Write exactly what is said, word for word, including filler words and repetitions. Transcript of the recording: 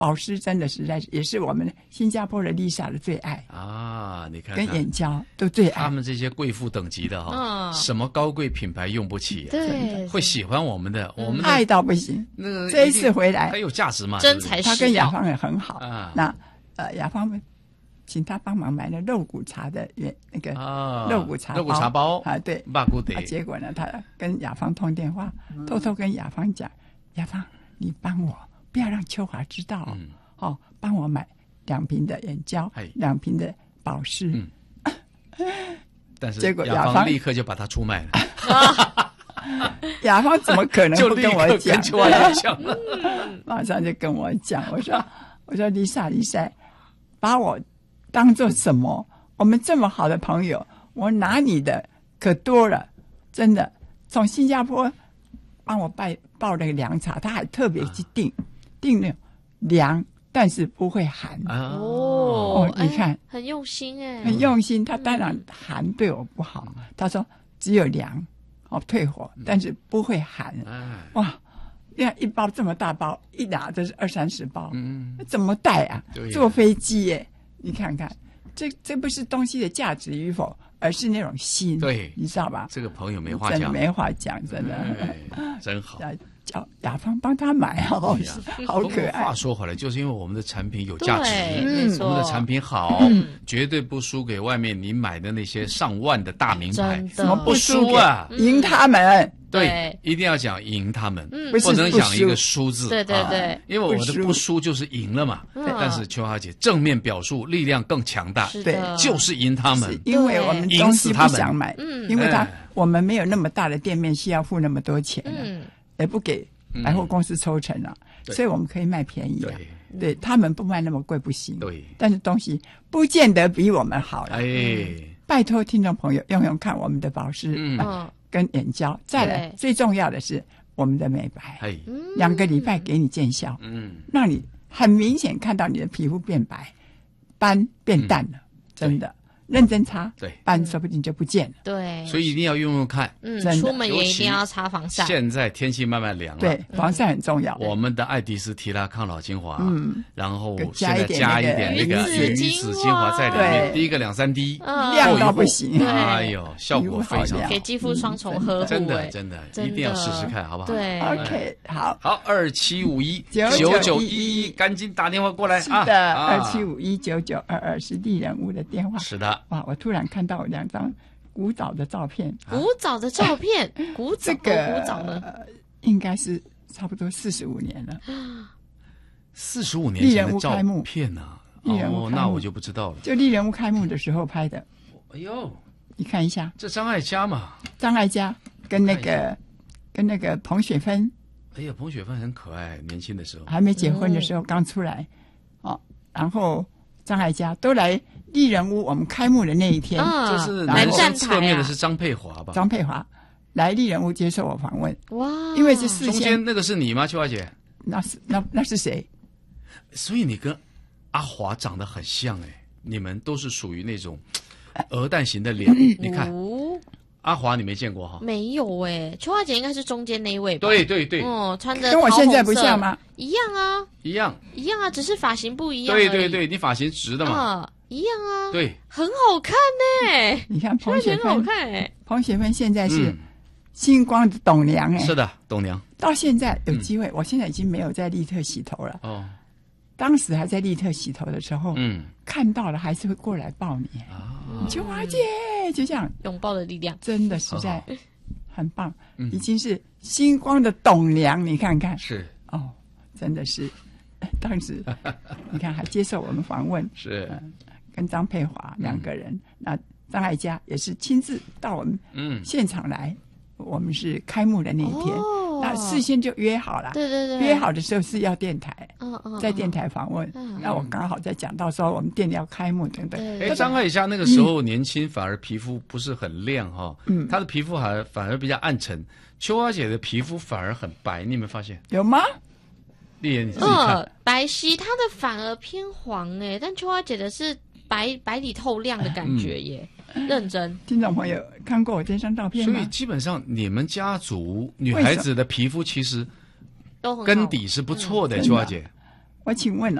保湿真的实在是也是我们新加坡的 Lisa 的最爱啊！你看跟眼胶都最爱。 他们这些贵妇等级的哈、哦， 嗯、 什么高贵品牌用不起、啊， 对， 会喜欢我们的，我们的爱到不行。 那个这一次回来很有价值嘛， 真材实料。 他跟雅芳也很好啊。 那呃，雅芳请他帮忙买了肉骨茶的原那个肉骨茶包、 啊、肉骨茶包啊，对， 巴骨得、 啊。结果呢，他跟雅芳通电话，嗯、偷偷跟雅芳讲：“雅芳，你帮我，不要让秋华知道、嗯、哦，帮我买两瓶的眼胶，两瓶的保湿。嗯” 但是结果雅芳立刻就把它出卖了。 雅芳怎么可能不跟我讲？ 就立刻跟秋华讲了， 马上就跟我讲，我说：“我说丽莎，丽莎，把我。”当做什么？我们这么好的朋友，我拿你的可多了，真的。从新加坡帮我报报那个凉茶，他还特别去订、啊、订那种凉，但是不会寒。 哦， 哦你看、 哎，很用心哎， 很用心。他当然寒对我不好，嗯、他说只有凉哦退火，但是不会寒。嗯、哇！你看一包这么大包，一拿就是二三十包，嗯，怎么带啊？坐飞机耶！你看看，这这不是东西的价值与否，而是那种心。 对， 你知道吧？ 这个朋友没话讲， 真的没话讲，真的， 真好。 叫雅芳帮他买，好，好可爱。 话说回来，就是因为我们的产品有价值， 嗯、 我们的产品好，嗯、绝对不输给外面你买的那些上万的大名牌， 怎么不输啊？ 赢他们。 对，一定要讲赢他们， 嗯、 不能讲一个输字。 对对对、啊， 因为我的不输就是赢了嘛。但是秋华姐正面表述力量更强大， 对， 就是赢他们。 因为我们东西不想买，嗯，因为他、哎、我们没有那么大的店面需要付那么多钱、啊，嗯，也不给百货公司抽成啊，嗯、所以我们可以卖便宜啊。对，对他们不卖那么贵不行。 对， 但是东西不见得比我们好了。 哎，嗯、 拜托听众朋友用用看我们的保湿。嗯。啊跟眼胶，再来最重要的是我们的美白，两个礼拜给你见效，嗯，让你很明显看到你的皮肤变白，斑变淡了，嗯、真的。认真擦， 对， 斑说不定就不见了。 对， 所以一定要用用看。 嗯，出门也一定要擦防晒。 现在天气慢慢凉了， 对，防晒很重要。 我们的爱迪斯提拉抗老精华，嗯，然后现在加一点那个鱼子精华在里面，滴一个两三滴， 亮到不行。 哎呦，效果非常好， 给肌肤双重呵护。 真的真的，一定要试试看，好不好？ 对 ，OK， 好， 好，二七五一九九一一，赶紧打电话过来啊！ 是的，二七五一九九二二是丽人屋的电话。 是的。 哇！我突然看到两张古早的照片， 古早的照片，古早这个古早呢、 呃，应该是差不多四十五年了。 四十五年前的照片呢、啊？哦，那我就不知道了。 就丽人屋开幕的时候拍的。 哎呦， 你看一下， 这张艾嘉嘛， 张艾嘉跟那个跟那个彭雪芬。 哎呀，彭雪芬很可爱，年轻的时候还没结婚的时候刚出来，嗯、哦，然后张艾嘉都来。丽人屋我们开幕的那一天， 啊、 就是男生侧面的是张佩华吧？ 张佩华来丽人屋接受我访问。 哇！ 因为是事先中间那个是你吗，秋华姐？ 那是那那是谁？ 所以你跟阿华长得很像哎、欸，你们都是属于那种鹅蛋型的脸。你看， 哦、 阿华你没见过哈？ 没有哎、欸，秋华姐应该是中间那一位吧？ 对对对， 哦，穿着跟我现在不像吗？ 一样啊， 一样一样啊，只是发型不一样。 对对对，你发型直的嘛。 啊一样啊， 对， 很好看呢、欸。 你看彭雪芬， 很好看哎、欸。 彭雪芬现在是星光的董娘哎、欸嗯，是的，董娘。 到现在有机会、嗯，我现在已经没有在利特洗头了。 哦， 当时还在利特洗头的时候， 嗯， 看到了还是会过来抱你。啊，秋华姐，就这样拥抱的力量， 真的实在很棒，嗯、已经是星光的董娘，你看看。 是哦，真的是，当时你看还接受我们访问， 是。 呃跟张佩华两个人，嗯、那张艾嘉也是亲自到我们现场来，嗯、我们是开幕的那一天，哦、那事先就约好了， 对对对， 约好的时候是要电台， 哦哦、 在电台访问，哦、那我刚好在讲到说我们店要开幕等等。 哎，张艾嘉那个时候年轻，反而皮肤不是很亮哈，嗯，她的皮肤还反而比较暗沉。秋花姐的皮肤反而很白，你有没有发现？ 有吗？ 丽妍，你自己看， 嗯，白皙，她的反而偏黄哎，但秋花姐的是。白白里透亮的感觉耶，嗯、认真。 听众朋友看过我这张照片吗？ 所以基本上你们家族女孩子的皮肤其实都根底是不错的，秋华姐。 我请问